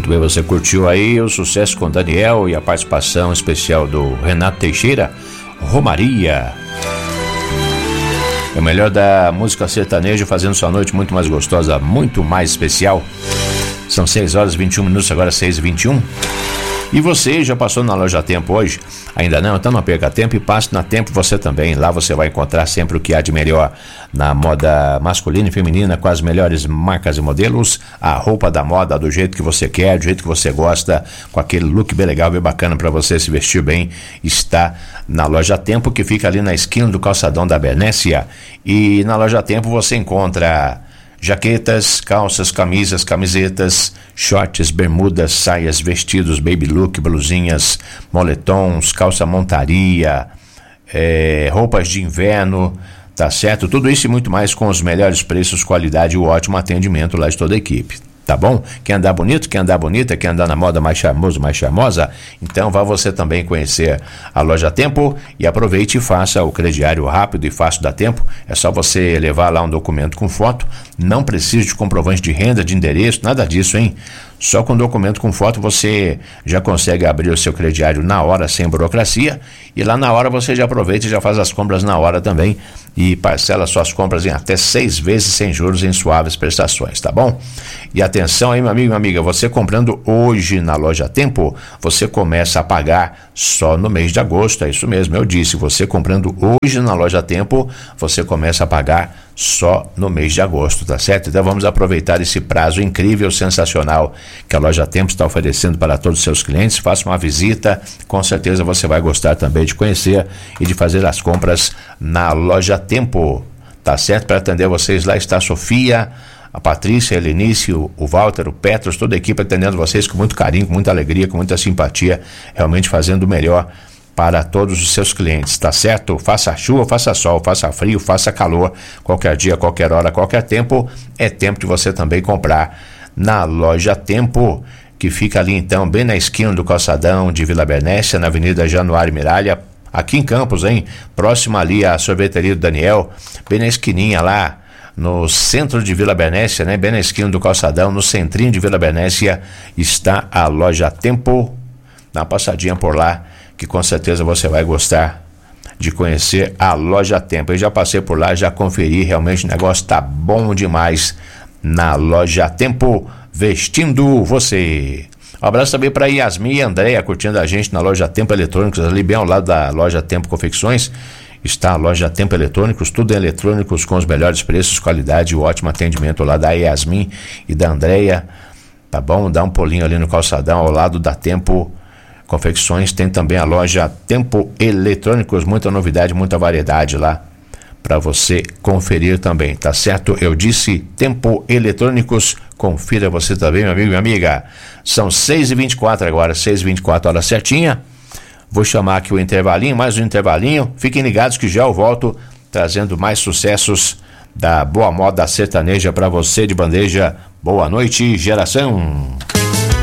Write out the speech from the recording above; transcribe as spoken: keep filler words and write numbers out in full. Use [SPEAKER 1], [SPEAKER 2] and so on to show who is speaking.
[SPEAKER 1] Muito bem, você curtiu aí o sucesso com Daniel e a participação especial do Renato Teixeira, Romaria. É o melhor da música sertaneja, fazendo sua noite muito mais gostosa, muito mais especial. São seis horas e vinte e um minutos, agora seis e vinte e um. E você já passou na Loja Tempo hoje? Ainda não? Então não perca tempo e passe na Tempo você também. Lá você vai encontrar sempre o que há de melhor na moda masculina e feminina, com as melhores marcas e modelos, a roupa da moda do jeito que você quer, do jeito que você gosta, com aquele look bem legal, bem bacana para você se vestir bem, está na Loja Tempo, que fica ali na esquina do calçadão da Bernécia. E na Loja Tempo você encontra jaquetas, calças, camisas, camisetas, shorts, bermudas, saias, vestidos, baby look, blusinhas, moletons, calça montaria, é, roupas de inverno, tá certo? Tudo isso e muito mais com os melhores preços, qualidade e o ótimo atendimento lá de toda a equipe. Tá bom? Quer andar bonito, quer andar bonita, quer andar na moda mais charmoso, mais charmosa? Então vá você também conhecer a Loja Tempo e aproveite e faça o crediário rápido e fácil da Tempo. É só você levar lá um documento com foto, não precisa de comprovante de renda, de endereço, nada disso, hein? Só com documento com foto você já consegue abrir o seu crediário na hora, sem burocracia, e lá na hora você já aproveita e já faz as compras na hora também e parcela suas compras em até seis vezes sem juros em suaves prestações, tá bom? E atenção aí, meu amigo e minha amiga, você comprando hoje na Loja Tempo, você começa a pagar só no mês de agosto, é isso mesmo, eu disse, você comprando hoje na Loja Tempo, você começa a pagar só no mês de agosto, tá certo? Então vamos aproveitar esse prazo incrível, sensacional que a Loja Tempo está oferecendo para todos os seus clientes. Faça uma visita, com certeza você vai gostar também de conhecer e de fazer as compras na Loja Tempo, tá certo? Para atender vocês lá está a Sofia, a Patrícia, a Helenice, o, o Walter, o Petros, toda a equipe atendendo vocês com muito carinho, com muita alegria, com muita simpatia, realmente fazendo o melhor para todos os seus clientes, tá certo? Faça chuva, faça sol, faça frio, faça calor, qualquer dia, qualquer hora, qualquer tempo, é tempo de você também comprar na Loja Tempo, que fica ali então bem na esquina do calçadão de Vila Bernécia, na Avenida Januário Miralha, aqui em Campos, hein? Próximo ali à sorveteria do Daniel, bem na esquininha lá, no centro de Vila Bernécia, né? Bem na esquina do calçadão, no centrinho de Vila Bernécia, está a Loja Tempo. Dá uma passadinha por lá, que com certeza você vai gostar de conhecer a Loja Tempo. Eu já passei por lá, já conferi, realmente o negócio tá bom demais na Loja Tempo, vestindo você. Um abraço também para Yasmin e Andréia, curtindo a gente na Loja Tempo Eletrônicos, ali bem ao lado da Loja Tempo Confecções. Está a Loja Tempo Eletrônicos, tudo em eletrônicos com os melhores preços, qualidade e o ótimo atendimento lá da Yasmin e da Andréia, tá bom? Dá um pulinho ali no calçadão ao lado da Tempo Confecções. Tem também a Loja Tempo Eletrônicos, muita novidade, muita variedade lá para você conferir também, tá certo? Eu disse Tempo Eletrônicos, confira você também, meu amigo e minha amiga. São seis e vinte e quatro agora, seis e vinte e quatro horas certinha. Vou chamar aqui o intervalinho, mais um intervalinho. Fiquem ligados que já eu volto trazendo mais sucessos da boa moda sertaneja para você de bandeja. Boa noite, geração.